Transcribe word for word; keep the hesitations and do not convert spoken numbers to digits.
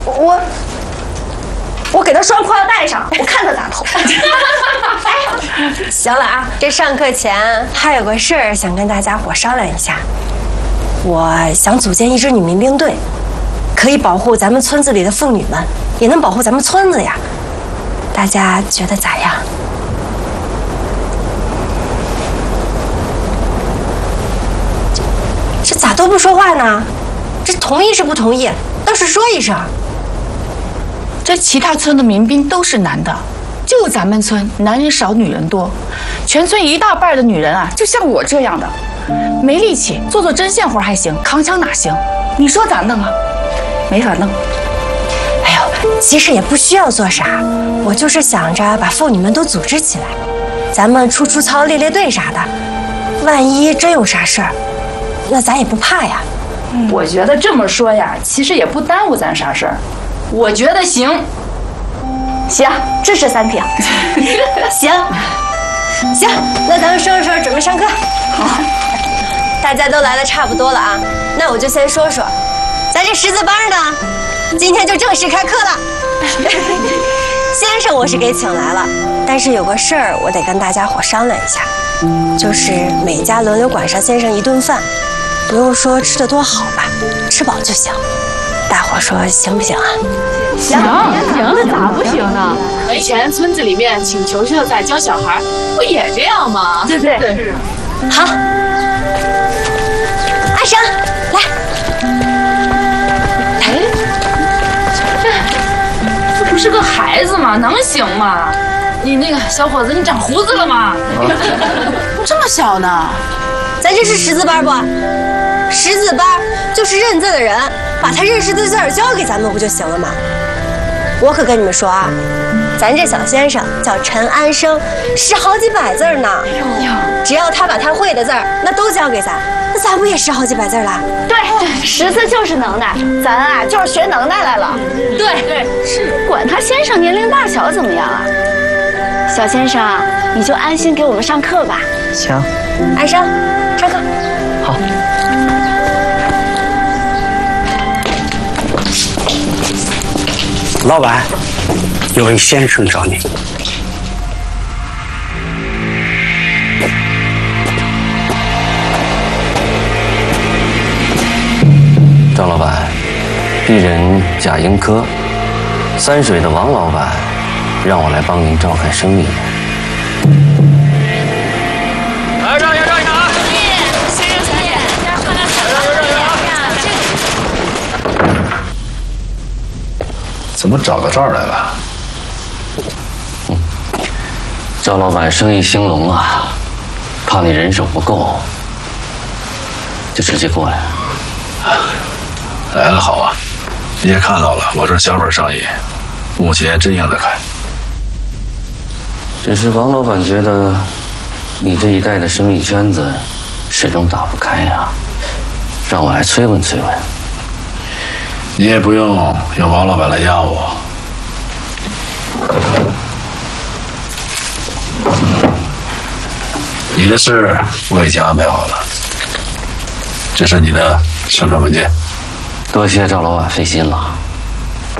我我给他拴裤腰带上，我看他咋投。 行了啊，这上课前还有个事儿想跟大家伙商量一下。我想组建一支女民兵队，可以保护咱们村子里的妇女们，也能保护咱们村子呀。大家觉得咋样？这这咋都不说话呢？这同意是不同意？倒是说一声。 这其他村的民兵都是男的，就咱们村男人少女人多，全村一大半的女人啊，就像我这样的，没力气，做做针线活还行，扛枪哪行？你说咋弄啊？没法弄。 哎呦，其实也不需要做啥，我就是想着把妇女们都组织起来，咱们出出操、列列队啥的，万一真有啥事儿，那咱也不怕呀。 我觉得这么说呀，其实也不耽误咱啥事儿。我觉得行， 行，支持三票。行，行，那咱们收拾收拾，准备上课。好，大家都来的差不多了啊，那我就先说说，咱这识字班呢，今天就正式开课了。先生我是给请来了，但是有个事儿我得跟大家伙商量一下，就是每家轮流管上先生一顿饭，不用说吃得多好吧，吃饱就行。大伙说行不行啊？ 行行，那咋不行呢？以前村子里面请球秀才教小孩，不也这样吗？ 对对对。好，阿生来。 哎，这这不是个孩子吗？能行吗？你那个小伙子，你长胡子了吗？ 这么小呢？ 咱这是识字班不？识字班就是认字的人把他认识的字儿交给咱们不就行了吗？我可跟你们说啊，咱这小先生叫陈安生，识好几百字呢。只要他把他会的字儿那都交给咱，那咱不也识好几百字了？ 对，识字就是能耐，咱啊就是学能耐来了。 对对， 是管他先生年龄大小怎么样啊？小先生，你就安心给我们上课吧。 行， 安生，上课。 好。老板，有位先生找你。 张老板，鄙人贾英科，三水的王老板，让我来帮您照看生意。 来，让一下，让一下啊！ 先生小姐，快来让让让让！ 怎么找到这儿来了？ 嗯，赵老板生意兴隆啊，怕你人手不够，就直接过来了。 来了好啊！你也看到了，我这小本生意，目前真应得开。 只是王老板觉得你这一带的生意圈子始终打不开呀、啊，让我来催问催问。 你也不用用王老板来压我。你的事我已经安排好了，这是你的身份文件。 多谢赵老板费心了。